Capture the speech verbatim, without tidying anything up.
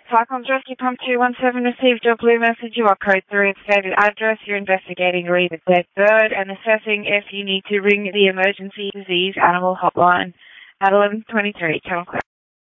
Cyclones Rescue Pump two one seven received your blue message. You are code three at stated address. You're investigating a read a dead bird and assessing if you need to ring the emergency disease animal hotline at eleven twenty-three. Channel